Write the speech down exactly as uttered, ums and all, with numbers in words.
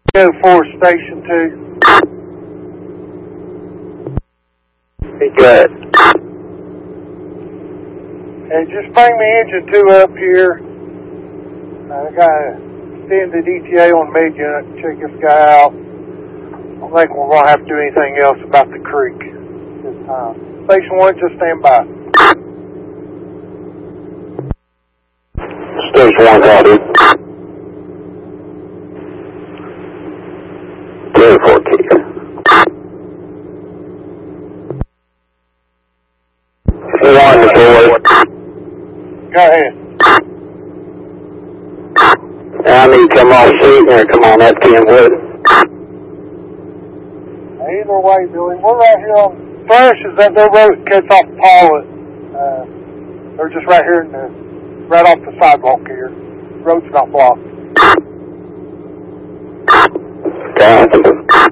Go for station two. Be good. Hey, just bring me engine two up here. I got to extend the D T A on med unit and check this guy out. I don't think we're going to have to do anything else about the creek this time. Station one, just stand by. Station one, copy. Clear for Keith. One deployed. Go ahead. I need to come off seat or come on up Kenwood. Either way, Billy, we're right here on Fresh. Is that their road that cuts off Paul? Uh, they're just right here in the, right off the sidewalk here. Road's not blocked. Okay.